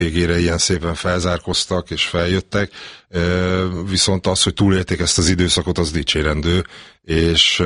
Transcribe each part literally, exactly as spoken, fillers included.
végére ilyen szépen felzárkoztak és feljöttek, viszont az, hogy túlélték ezt az időszakot, az dicsérendő, és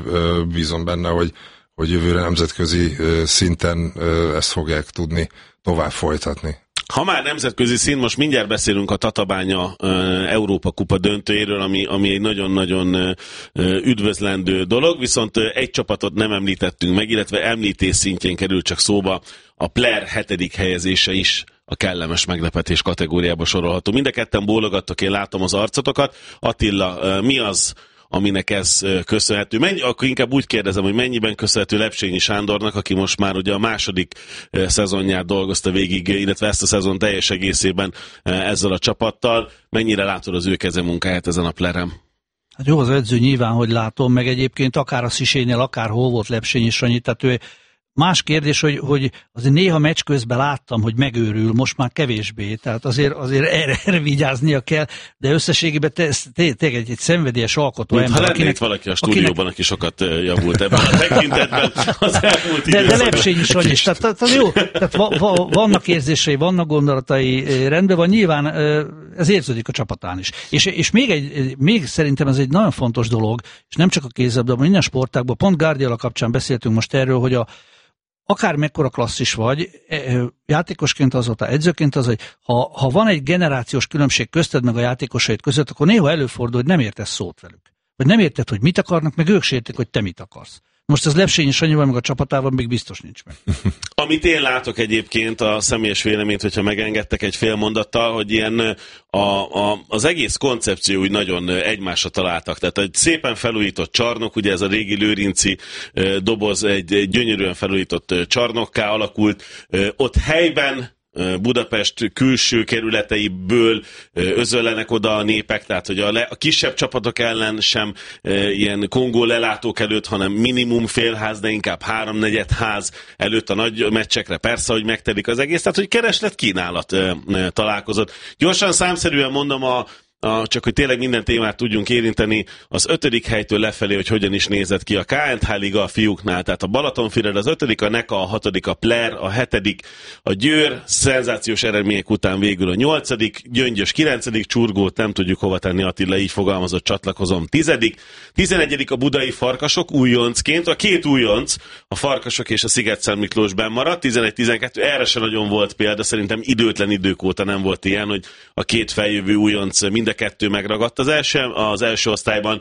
bízom benne, hogy, hogy jövőre nemzetközi szinten ezt fogják tudni tovább folytatni. Ha már nemzetközi szín, most mindjárt beszélünk a Tatabánya uh, Európa Kupa döntőjéről, ami, ami egy nagyon-nagyon uh, üdvözlendő dolog, viszont uh, egy csapatot nem említettünk meg, illetve említés szintjén kerül csak szóba a Player hetedik helyezése is a kellemes meglepetés kategóriába sorolható. Mind a ketten bólogattok, én látom az arcotokat. Attila, uh, mi az, aminek ez köszönhető? Mennyi, akkor inkább úgy kérdezem, hogy mennyiben köszönhető Lepsényi Sándornak, aki most már ugye a második szezonját dolgozta végig, illetve ezt a szezon teljes egészében ezzel a csapattal. Mennyire látod az ő kezemunkáját ezen a plerem? Hát jó, az edző nyilván, hogy látom, meg egyébként akár a Szisénél, akár hol volt Lepsényi Sanyi, tehát ő más kérdés, hogy, hogy azért néha meccs közben láttam, hogy megőrül, most már kevésbé, tehát azért, azért erre, erre vigyáznia kell, de összességében tényleg egy, egy szenvedélyes alkotó ember. Ha lennék akinek, valaki a stúdióban, akinek... aki sokat javult ebben a tekintetben az elmúlt időszakban. De, de Lepsényi Sanyi is, tehát, tehát jó, tehát va, va, vannak érzései, vannak gondolatai, rendben van, nyilván ez érződik a csapatán is. És, és még, egy, még szerintem ez egy nagyon fontos dolog, és nem csak a kézilabdában, minden sportágban, pont Guardiola kapcsán beszéltünk most erről, hogy a akár mekkora klasszis vagy, játékosként azóta, edzőként az, hogy ha, ha van egy generációs különbség közted meg a játékosaid között, akkor néha előfordul, hogy nem értesz szót velük. Vagy nem érted, hogy mit akarnak, meg ők sértik, hogy te mit akarsz. Most ez Lepsényi Sanyival, meg a csapatával még biztos nincs meg. Amit én látok egyébként, a személyes véleményt, hogyha megengedtek egy fél mondattal, hogy ilyen a, a, az egész koncepció úgy nagyon egymásra találtak. Tehát egy szépen felújított csarnok, ugye ez a régi lőrinci doboz egy, egy gyönyörűen felújított csarnokká alakult. Ott helyben Budapest külső kerületeiből özöllenek oda a népek, tehát hogy a, le, a kisebb csapatok ellen sem e, ilyen Kongó lelátók előtt, hanem minimum félház, de inkább háromnegyed ház előtt a nagy meccsekre. Persze, hogy megtelik az egész, tehát hogy kereslet kínálat e, e, találkozott. Gyorsan számszerűen mondom a A, csak hogy tényleg minden témát tudjunk érinteni, az ötödik helytől lefelé, hogy hogyan is nézett ki a ká en há Liga a fiúknál, tehát a Balatonfüred az ötödik, a Neka a hatodik, a Player a hetedik, a Győr szenzációs eredmények után végül a nyolcadik, Gyöngyös kilencedik, Csurgót nem tudjuk hova tenni, Attila így fogalmazott, csatlakozom, tizedik, tizenegyedik a Budai Farkasok újoncként, a két újonc, a Farkasok és a Sziget-Szent Miklós maradt, tizenegy tizenkettő, erre se nagyon volt példa, szerintem időtlen idők óta nem volt ilyen, hogy a két feljövő újonc mind a kettő megragadt az első, az első osztályban.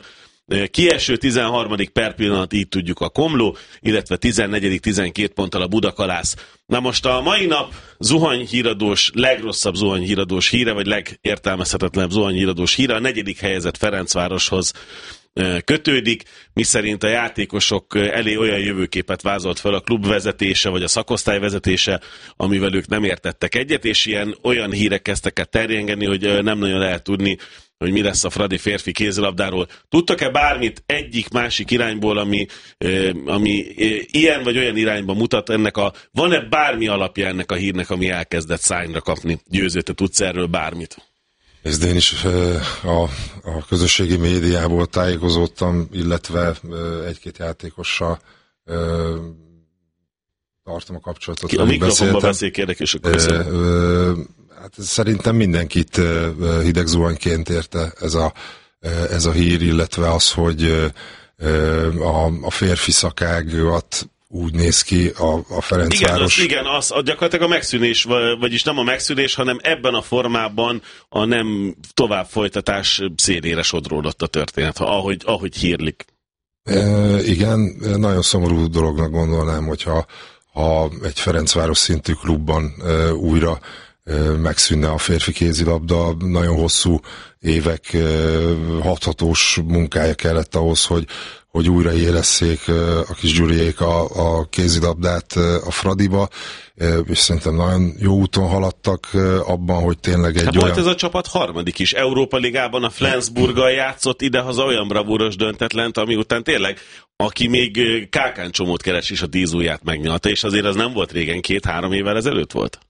Kieső tizenharmadik per pillanat, így tudjuk a Komló, illetve tizennegyedik tizenkét ponttal a Budakalász. Na most a mai nap zuhanyhíradós, legrosszabb zuhanyhíradós híre, vagy legértelmezhetetlenebb zuhanyhíradós híre, a negyedik helyezett Ferencvároshoz kötődik, miszerint a játékosok elé olyan jövőképet vázolt fel a klub vezetése, vagy a szakosztály vezetése, amivel ők nem értettek egyet, és ilyen olyan hírek kezdtek el terjengeni, hogy nem nagyon lehet tudni, hogy mi lesz a fradi férfi kézilabdáról. Tudtak-e bármit egyik-másik irányból, ami, ami ilyen vagy olyan irányba mutat ennek a... Van-e bármi alapja ennek a hírnek, ami elkezdett szányra kapni? Győző, te tudsz erről bármit? Ezt én is a, a közösségi médiából tájékozódtam, illetve egy-két játékossal tartom a kapcsolatot. Ki a mikrofonba beszél, kérdek, Hát szerintem mindenkit hideg zuhanyként érte ez a, ez a hír, illetve az, hogy a, a férfi szakágat úgy néz ki a, a Ferencváros. Igen, az, igen, az gyakorlatilag a megszűnés, vagyis nem a megszűnés, hanem ebben a formában a nem tovább folytatás szélére sodródott a történet, ahogy, ahogy hírlik. E, igen, nagyon szomorú dolognak gondolnám, hogyha ha egy Ferencváros szintű klubban e, újra e, megszűnne a férfi kézilabda, nagyon hosszú évek e, hathatós munkája kellett ahhoz, hogy hogy újraélesszék a kis Gyuriék a, a kézilabdát a Fradiba, és szerintem nagyon jó úton haladtak abban, hogy tényleg egy hát olyan... Volt ez a csapat harmadik is. Európa Ligában a Flensburggal játszott idehaza olyan bravúros döntetlent, ami után tényleg, aki még kákáncsomót keres is, a tíz ujját megnyalta, és azért az nem volt régen, két-három évvel ezelőtt volt.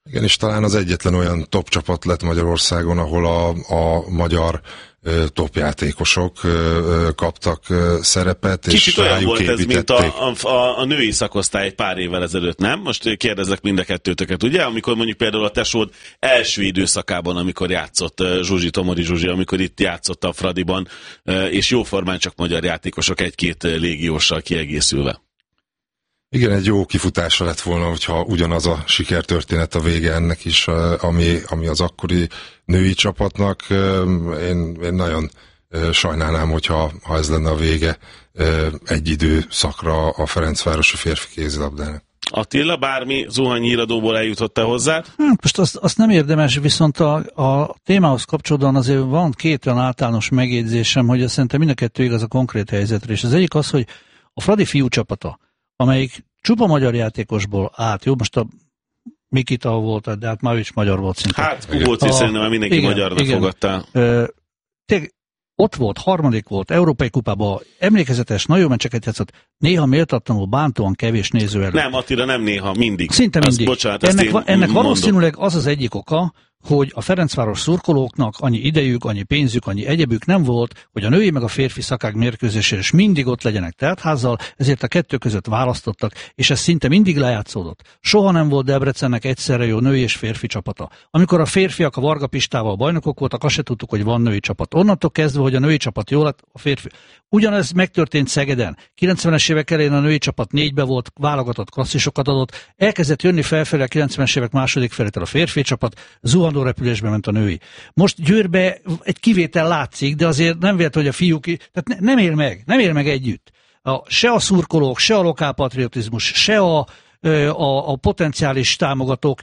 Igen, és talán az egyetlen olyan top csapat lett Magyarországon, ahol a, a magyar top játékosok kaptak szerepet, kicsit és olyan rájuk volt ez, mint a, a, a női szakosztály egy pár évvel ezelőtt, nem? Most kérdezek mind a kettőtöket, ugye? Amikor mondjuk például a tesód első időszakában, amikor játszott Zsuzsi, Tomori Zsuzsi, amikor itt játszott a Fradiban, és jóformán csak magyar játékosok egy-két légióssal kiegészülve. Igen, egy jó kifutása lett volna, hogyha ugyanaz a sikertörténet a vége ennek is, ami, ami az akkori női csapatnak. Én, én nagyon sajnálnám, hogyha ha ez lenne a vége egy időszakra a Ferencvárosi férfi kézilabdának. Attila, bármi zuhanyhíradóból eljutott-e hozzád? Hát most azt, azt nem érdemes, viszont a, a témához kapcsolódóan azért van két olyan általános megjegyzésem, hogy szerintem mind a kettő igaz a konkrét helyzetre. És az egyik az, hogy a Fradi fiú csapata, amelyik csupa magyar játékosból állt, jó, most a Mikita volt, de hát Mavics magyar volt szinte. Hát, Kubóci szerintem mindenki igen, magyarnak igen. fogadta. Tényleg, ott volt, harmadik volt, Európai Kupában, emlékezetes, nagyon meccseket játszott, néha méltatlanul, bántóan kevés néző előtt. Nem, Attila, nem néha, mindig. Szinte mindig. Azt, bocsánat, ennek va- ennek valószínűleg az az egyik oka, hogy a Ferencváros szurkolóknak annyi idejük, annyi pénzük, annyi egyebük nem volt, hogy a női meg a férfi szakág mérkőzésére is mindig ott legyenek teltházzal, ezért a kettő között választottak, és ez szinte mindig lejátszódott. Soha nem volt Debrecennek egyszerre jó női és férfi csapata. Amikor a férfiak a Varga Pistával bajnokok voltak, azt se tudtuk, hogy van női csapat. Onnantól kezdve, hogy a női csapat jó lett, a férfi. Ugyanez megtörtént Szegeden. kilencvenes évek elején a női csapat négybe volt, válogatott klasszisokat adott, elkezdett jönni felfelé a kilencvenes évek második felétől a férfi csapat, zuhanó repülésbe ment a női. Most Győrbe egy kivétel látszik, de azért nem vélt, hogy a fiúk, tehát ne, nem él meg, nem él meg együtt. A, se a szurkolók, se a lokálpatriotizmus, se a, a, a potenciális támogatók.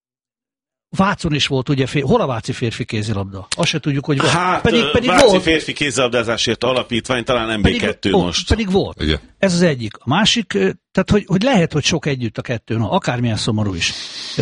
Vácon is volt, ugye, fér, hol a váci férfi kézilabda? Azt se tudjuk, hogy van. Hát, pedig, pedig váci volt. Férfi kézilabdázásért alapítvány, talán em bé kettő pedig, most. Pedig volt. Igen. Ez az egyik. A másik, tehát, hogy, hogy lehet, hogy sok együtt a kettő, na, akármilyen szomorú is.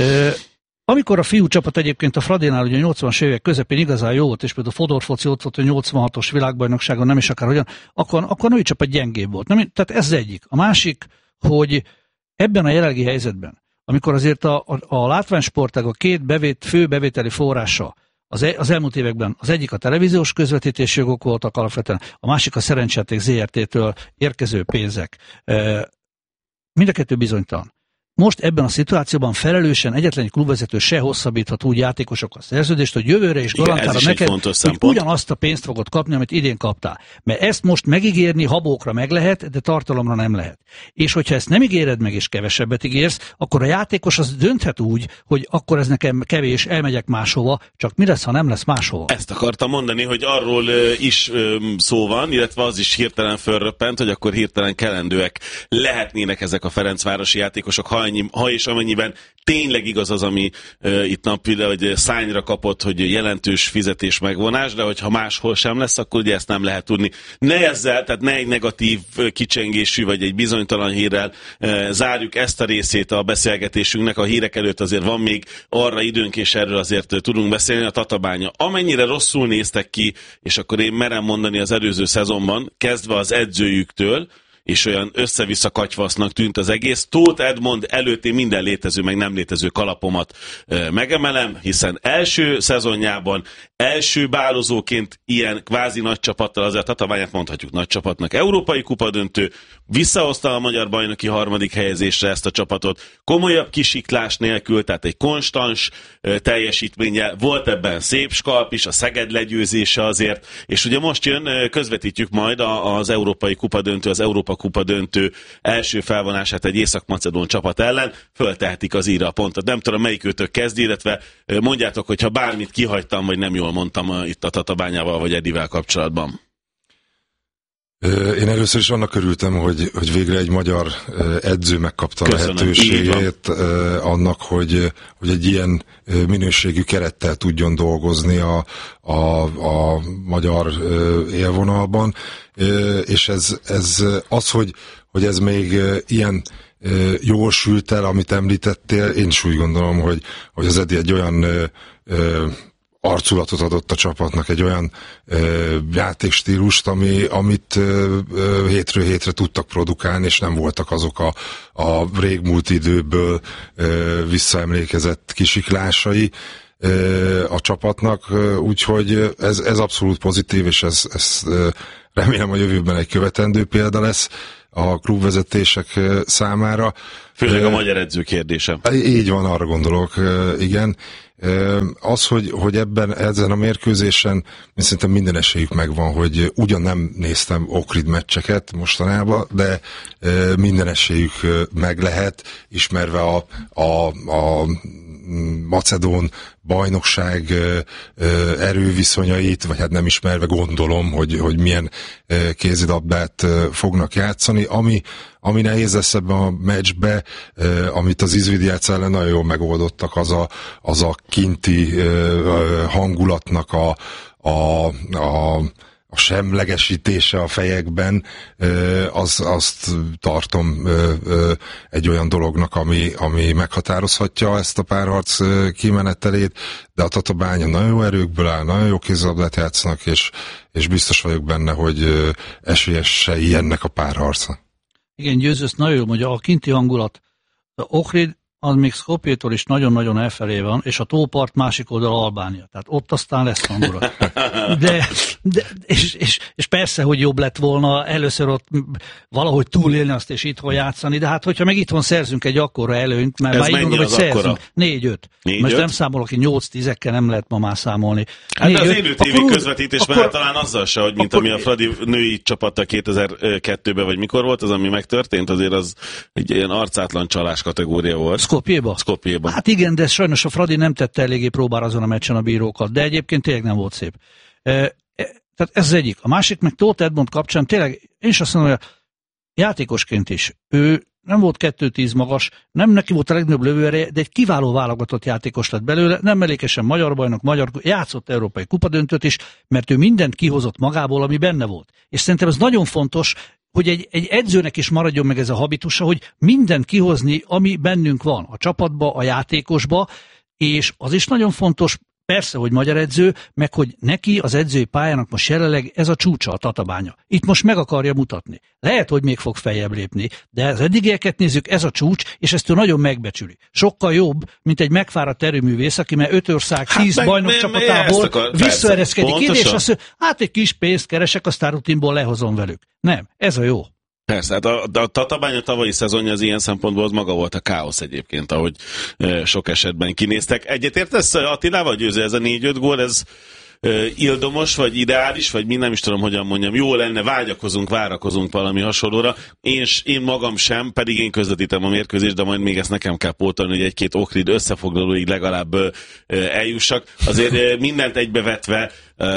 Amikor a fiú csapat egyébként a Fradinál ugye a nyolcvanas évek közepén igazán jó volt, és például a Fodor foci ott volt a nyolcvanhatos világbajnokságon, nem is akár hogyan, akkor, akkor a női csapat gyengébb volt. Nem, tehát ez az egyik. A másik, hogy ebben a jelenlegi helyzetben, amikor azért a, a, a látványsportág a két bevét, fő bevételi forrása az, e, az elmúlt években az egyik a televíziós közvetítési jogok voltak alapvetően, a másik a szerencsejáték zé er té-től érkező pénzek. E, mind a kettő bizonytalan. Most ebben a szituációban felelősen egyetlen egy klubvezető se hosszabbíthat úgy játékosokkal szerződést, hogy jövőre is garantálra neked, hogy ugyanazt a pénzt fogod kapni, amit idén kaptál. Mert ezt most megígérni habókra meg lehet, de tartalomra nem lehet. És hogyha ezt nem ígéred meg, és kevesebbet ígérsz, akkor a játékos az dönthet úgy, hogy akkor ez nekem kevés, elmegyek máshova, csak mi lesz, ha nem lesz máshova. Ezt akartam mondani, hogy arról is szó van, illetve az is hirtelen fölröppent, hogy akkor hirtelen kelendőek lehetnének ezek a ferencvárosi játékosok, ha ha és amennyiben tényleg igaz az, ami uh, itt napvilág, hogy szányra kapott, hogy jelentős fizetés megvonás, de hogyha máshol sem lesz, akkor ugye ezt nem lehet tudni. Ne ezzel, tehát ne egy negatív kicsengésű, vagy egy bizonytalan hírrel uh, zárjuk ezt a részét a beszélgetésünknek. A hírek előtt azért van még arra időnk, és erről azért tudunk beszélni. A Tatabánya. Amennyire rosszul néztek ki, és akkor én merem mondani az előző szezonban, kezdve az edzőjüktől, és olyan össze-vissza katyvasznak tűnt az egész. Tóth Edmond előtt én minden létező, meg nem létező kalapomat e, megemelem, hiszen első szezonjában, első bálozóként ilyen kvázi nagy csapattal, azért a Tatabányát mondhatjuk nagy csapatnak, európai kupadöntő, visszahozta a magyar bajnoki harmadik helyezésre ezt a csapatot, komolyabb kisiklás nélkül, tehát egy konstans e, teljesítménye, volt ebben szép skalp is, a Szeged legyőzése azért, és ugye most jön, e, közvetítjük majd a, az európai kupadöntő, az Európa Kupa döntő első felvonását egy észak-macedón csapat ellen, föltehetik az íra a pontot. Nem tudom, melyik őtök kezd, illetve mondjátok, hogyha bármit kihagytam, vagy nem jól mondtam itt a Tatabányával, vagy Edivel kapcsolatban. Én először is annak örültem, hogy, hogy végre egy magyar edző megkapta a lehetőségét annak, hogy, hogy egy ilyen minőségű kerettel tudjon dolgozni a, a, a magyar élvonalban, és ez, ez az, hogy, hogy ez még ilyen jól sült el, amit említettél, én is úgy gondolom, hogy, hogy az Edi egy olyan arculatot adott a csapatnak, egy olyan ö, játékstílust, ami, amit ö, ö, hétről hétre tudtak produkálni, és nem voltak azok a, a régmúlt időből ö, visszaemlékezett kisiklásai ö, a csapatnak, ö, úgyhogy ez, ez abszolút pozitív, és ez, ez ö, remélem a jövőben egy követendő példa lesz a klubvezetések számára. Főleg a magyar edző kérdése. Így van, arra gondolok, igen. Az, hogy, hogy ebben, ezen a mérkőzésen szerintem minden esélyük megvan, hogy ugyan nem néztem Ohrid meccseket mostanában, de minden esélyük meg lehet, ismerve a, a, a macedón bajnokság erőviszonyait, vagy hát nem ismerve gondolom, hogy, hogy milyen kézilabdát fognak játszani. Ami, ami nehéz lesz ebben a meccsbe, amit az Izvidiác ellen nagyon jól megoldottak, az a, az a kinti hangulatnak a, a, a a semlegesítése a fejekben, az, azt tartom egy olyan dolognak, ami, ami meghatározhatja ezt a párharc kimenetelét, de a Tatabánya nagyon jó erőkből áll, nagyon jó kézilabdát játszanak, és, és biztos vagyok benne, hogy esélyesei ennek a párharcnak. Igen, győzősz, nagyon jó mondja, a kinti hangulat. Ohrid az még Skopjétól is nagyon-nagyon elfelé van, és a tópart másik oldal Albánia. Tehát ott aztán lesz hangulat. De, de és, és, és persze, hogy jobb lett volna először ott valahogy túlélni azt, és itthon játszani, de hát hogyha meg itthon szerzünk egy akkora előnyt, mert ez már így mondom, hogy szerzünk, négy-öt. Most nem számolok, hogy nyolc-tízekkel nem lehet ma már számolni. Hát az élő tévé közvetítés már talán azzal se, hogy mint akkor, ami a Fradi női csapata kétezer-kettőben, vagy mikor volt az, ami megtörtént, azért az egy ilyen arcátlan csalás kategória volt. Skopjéba? Skopjéba. Hát igen, de sajnos a Fradi nem tette eléggé próbára azon a meccsen a bírókat, de egyébként tényleg nem volt szép. E, e, tehát ez az egyik. A másik meg Tóth Edmond kapcsán tényleg, én is azt mondom, hogy játékosként is. Ő nem volt kettő tíz magas, nem neki volt a legnagyobb lövőereje, de egy kiváló válogatott játékos lett belőle, nem mellékesen magyar bajnok, magyar, játszott európai kupadöntőt is, mert ő mindent kihozott magából, ami benne volt. És szerintem ez nagyon fontos, hogy egy, egy edzőnek is maradjon meg ez a habitusa, hogy mindent kihozni, ami bennünk van, a csapatba, a játékosba, és az is nagyon fontos, persze, hogy magyar edző, meg hogy neki az edzői pályának most jelenleg ez a csúcsa, a Tatabánya. Itt most meg akarja mutatni. Lehet, hogy még fog feljebb lépni, de az eddigieket nézzük, ez a csúcs, és ezt ő nagyon megbecsüli. Sokkal jobb, mint egy megfáradt erőművész, aki már öt ország, tíz hát bajnok csapatából visszaereszkedik ide, és azt mondja, hát egy kis pénzt keresek, aztán rutinból lehozom velük. Nem, ez a jó. Persze, hát a, a Tatabánya tavalyi szezonja az ilyen szempontból az maga volt a káosz egyébként, ahogy e, sok esetben kinéztek. Egyetértesz Attilával, Győző, ez a négy-öt gól, ez e, ildomos, vagy ideális, vagy mi nem is tudom, hogyan mondjam, jó lenne, vágyakozunk, várakozunk valami hasonlóra. Én, én magam sem, pedig én közvetítem a mérkőzést, de majd még ezt nekem kell pótolni, hogy egy-két Ohrid összefoglalóig legalább e, eljussak. Azért e, mindent egybevetve,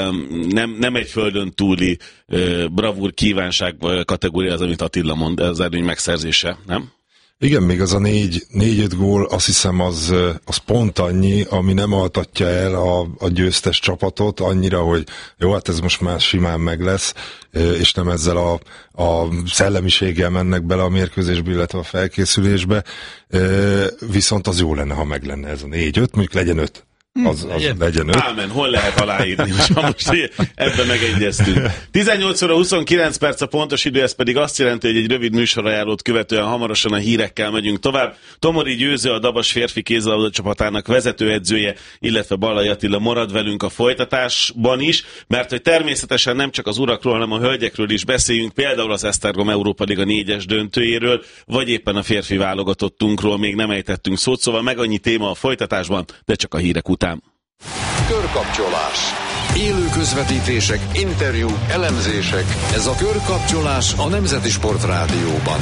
Nem, nem egy földön túli uh, bravúr kívánság kategória az, amit Attila mond, az eredmény megszerzése, nem? Igen, még az a négy, négy-öt gól, azt hiszem az, az pont annyi, ami nem altatja el a, a győztes csapatot annyira, hogy jó, hát ez most már simán meg lesz, és nem ezzel a, a szellemiséggel mennek bele a mérkőzésbe, illetve a felkészülésbe, viszont az jó lenne, ha meg lenne ez a négy-öt, mondjuk legyen öt. Az, az legyen öt. Ámen, hol lehet aláírni, most, most ebben megegyeztünk. tizennyolc óra huszonkilenc perc a pontos idő, ez pedig azt jelenti, hogy egy rövid műsorajánlót követően hamarosan a hírekkel megyünk tovább. Tomori Győző, a Dabas férfi kézilabda csapatának vezetőedzője, illetve Ballai Attila marad velünk a folytatásban is, mert hogy természetesen nem csak az urakról, hanem a hölgyekről is beszéljünk, például az Esztergom Európa Liga négyes döntőjéről, vagy éppen a férfi válogatottunkról még nem ejtettünk szót, szóval meg annyi téma a folytatásban, de csak a hírek után. Körkapcsolás. Élő közvetítések, interjúk, elemzések. Ez a Körkapcsolás a Nemzeti Sport Rádióban.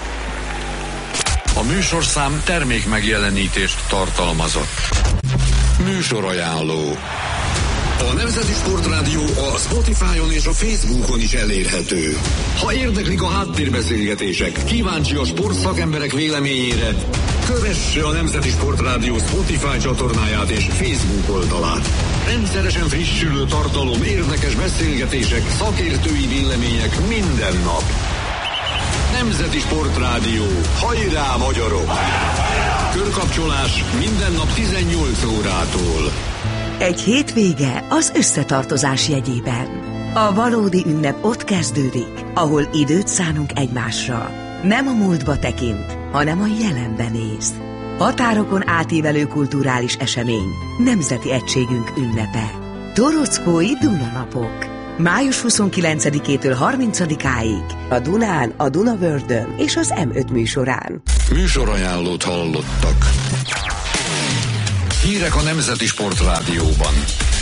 A műsorszám termék megjelenítést tartalmazott. Műsorajánló. A Nemzeti Sport Rádió a Spotify-on és a Facebookon is elérhető. Ha érdeklik a háttérbeszélgetések, kíváncsi a sportszakemberek véleményére, kövesse a Nemzeti Sport Rádió Spotify csatornáját és Facebook oldalát. Rendszeresen frissülő tartalom, érdekes beszélgetések, szakértői vélemények minden nap. Nemzeti Sportrádió. Hajrá, magyarok! Körkapcsolás minden nap tizennyolc órától. Egy hétvége az összetartozás jegyében. A valódi ünnep ott kezdődik, ahol időt szánunk egymásra. Nem a múltba tekint, hanem a jelenbe néz. Határokon átívelő kulturális esemény, nemzeti egységünk ünnepe. Torockói Dunanapok. május huszonkilencedikétől harmincadikáig a Dunán, a Dunavördön és az em öt műsorán. Műsorajánlót hallottak. Hírek a Nemzeti Sportrádióban.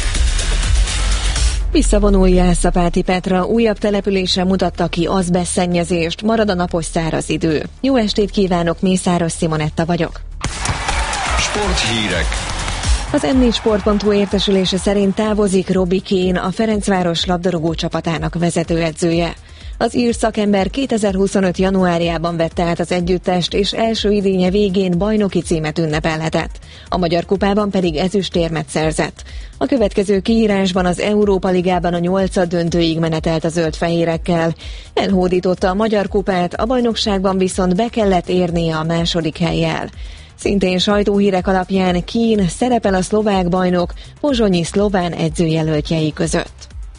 Visszavonul Jászapáti Petra, újabb településen mutatta ki azbesztszennyezést, marad a napos száraz idő. Jó estét kívánok, Mészáros Simonetta vagyok. Sporthírek. Az em négy sport pont hu értesülése szerint távozik Robbie Keane, a Ferencváros labdarúgó csapatának vezetőedzője. Az ír szakember kétezer-huszonöt januárjában vette át az együttest, és első idénye végén bajnoki címet ünnepelhetett. A Magyar Kupában pedig ezüstérmet szerzett. A következő kiírásban az Európa Ligában a nyolcad döntőig menetelt a zöld-fehérekkel. Elhódította a Magyar Kupát, a bajnokságban viszont be kellett érnie a második hellyel. Szintén sajtóhírek alapján Keane szerepel a szlovák bajnok pozsonyi szlován edzőjelöltjei között.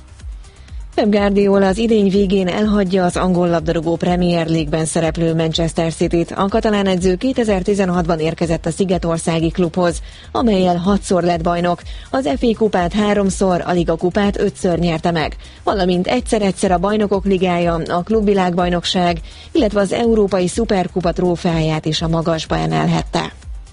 Pep Guardiola az idény végén elhagyja az angol labdarúgó Premier League-ben szereplő Manchester Cityt. A katalán edző kétezer-tizenhatban érkezett a szigetországi klubhoz, amellyel hatszor lett bajnok. Az ef á kupát háromszor, a Liga kupát ötször nyerte meg, valamint egyszer-egyszer a Bajnokok Ligája, a Klubvilágbajnokság, illetve az Európai Szuperkupa trófeáját is a magasba emelhette.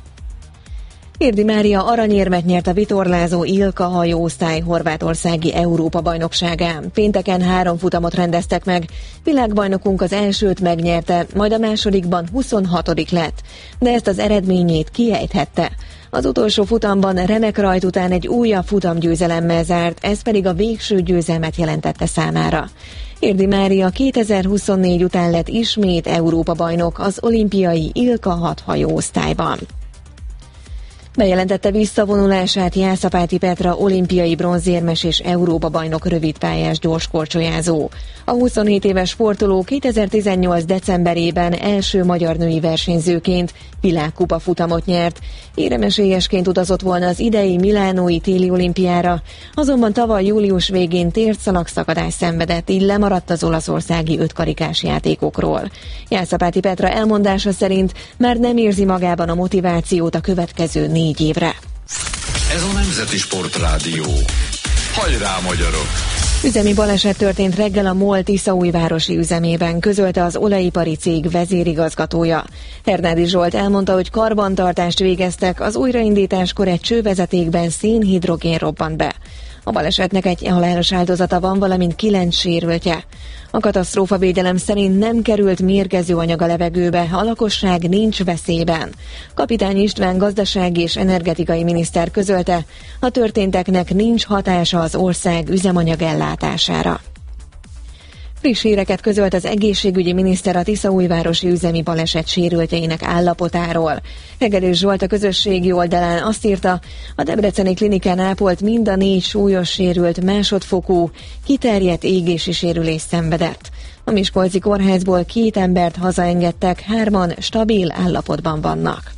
Érdi Mária aranyérmet nyert a vitorlázó Ilka hajóosztály horvátországi Európa-bajnokságán. Pénteken három futamot rendeztek meg, világbajnokunk az elsőt megnyerte, majd a másodikban huszonhatodik lett, de ezt az eredményét kiejthette. Az utolsó futamban remek rajt után egy újabb futamgyőzelemmel zárt, ez pedig a végső győzelmet jelentette számára. Érdi Mária kétezer-huszonnégy után lett ismét Európa-bajnok az olimpiai Ilka hat hajóosztályban. Bejelentette visszavonulását Jászapáti Petra, olimpiai bronzérmes és Európa-bajnok rövidpályás gyorskorcsolyázó. A huszonhét éves sportoló kétezer-tizennyolc decemberében első magyar női versenyzőként világkupa futamot nyert. Éremesélyesként utazott volna az idei milánói téli olimpiára, azonban tavaly július végén térdszalag-szakadás szenvedett, így lemaradt az olaszországi ötkarikás játékokról. Jászapáti Petra elmondása szerint már nem érzi magában a motivációt a következő négy évre. Ez a Nemzeti Sportrádió. Hajrá, magyarok! Üzemi baleset történt reggel a MOL tiszaújvárosi üzemében, közölte az olajipari cég vezérigazgatója. Hernádi Zsolt elmondta, hogy karbantartást végeztek, az újraindításkor egy csővezetékben szénhidrogén robbant be. A balesetnek egy halálos áldozata van, valamint kilenc sérültje. A katasztrófavédelem szerint nem került mérgező anyag a levegőbe, a lakosság nincs veszélyben. Kapitány István gazdasági és energetikai miniszter közölte, a történteknek nincs hatása az ország üzemanyag ellátására. Friss híreket közölt az egészségügyi miniszter a tiszaújvárosi üzemi baleset sérültjeinek állapotáról. Hegedűs Zsolt a közösségi oldalán azt írta, a debreceni klinikán ápolt mind a négy súlyos sérült másodfokú, kiterjedt égési sérülés szenvedett. A miskolci kórházból két embert hazaengedtek, hárman stabil állapotban vannak.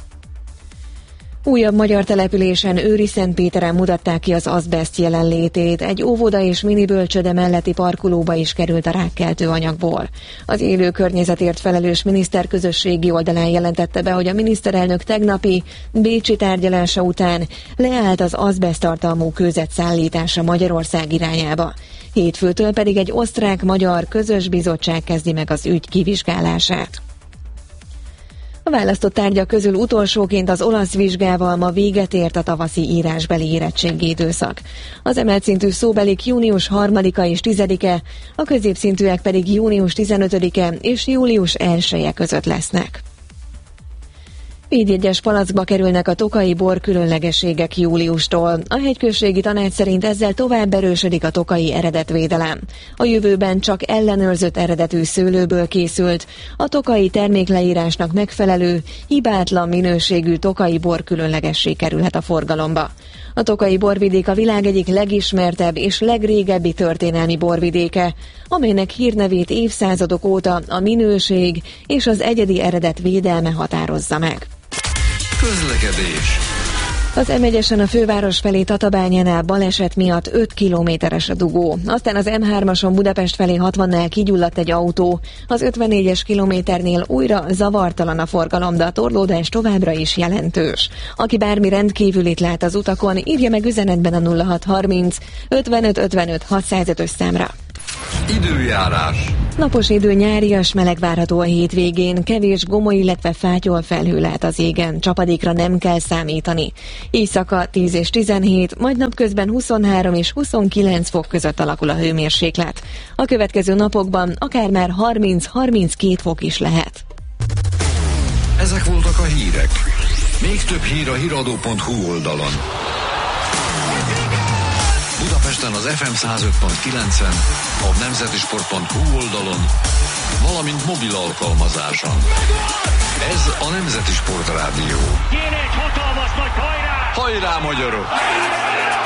Újabb magyar településen Őriszentpéteren mutatták ki az azbeszt jelenlétét, egy óvoda és minibölcsöde melletti parkolóba is került a rákkeltő anyagból. Az élő környezetért felelős miniszter közösségi oldalán jelentette be, hogy a miniszterelnök tegnapi bécsi tárgyalása után leállt az azbeszt tartalmú kőzet szállítása Magyarország irányába. Hétfőtől pedig egy osztrák-magyar közös bizottság kezdi meg az ügy kivizsgálását. A választott tárgyak közül utolsóként az olasz vizsgával ma véget ért a tavaszi írásbeli érettségi időszak. Az emelt szintű szóbelik június harmadika és tizedike, a középszintűek pedig június tizenötödike és július elseje között lesznek. Védjegyes palackba kerülnek a tokaji bor különlegességek júliustól. A hegyközségi tanács szerint ezzel tovább erősödik a tokaji eredetvédelem. A jövőben csak ellenőrzött eredetű szőlőből készült, a tokaji termékleírásnak megfelelő, hibátlan minőségű tokaji bor különlegesség kerülhet a forgalomba. A tokaji borvidék a világ egyik legismertebb és legrégebbi történelmi borvidéke, amelynek hírnevét évszázadok óta a minőség és az egyedi eredet védelme határozza meg. Közlekedés. Az em egyesen a főváros felé Tatabányánál baleset miatt öt kilométeres a dugó. Aztán az em hármason Budapest felé hatvannál kigyulladt egy autó. Az ötvennégyes kilométernél újra zavartalan a forgalom, de a torlódás továbbra is jelentős. Aki bármi rendkívülit lát az utakon, írja meg üzenetben a nulla hat harminc ötvenöt ötvenöt hatszázötös számra. Időjárás. Napos idő, nyárias meleg várható a hétvégén, kevés gomoly, illetve fátyol felhő lehet az égen, csapadékra nem kell számítani. Éjszaka tíz és tizenhét, majd napközben huszonhárom és huszonkilenc fok között alakul a hőmérséklet. A következő napokban akár már harminc-harminckét fok is lehet. Ezek voltak a hírek. Még több hír a híradó pont hu oldalon. Budapesten az ef em száz öt pont kilencen, a nemzetisport pont hu oldalon, valamint mobil alkalmazáson. Ez a Nemzeti Sport Rádió. Kéne egy hatalmas nagy hajrá! Hajrá, magyarok!